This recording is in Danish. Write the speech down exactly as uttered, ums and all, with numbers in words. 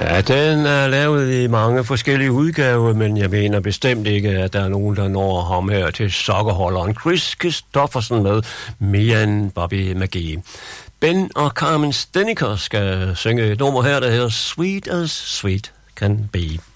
Ja, den er lavet i mange forskellige udgaver, men jeg mener bestemt ikke, at der er nogen, der når ham her til sokkerholderen Chris Christoffersen med mere end Bobby McGee. Ben og Carmen Steniker skal synge et nummer her, der hedder Sweet as Sweet Can Be.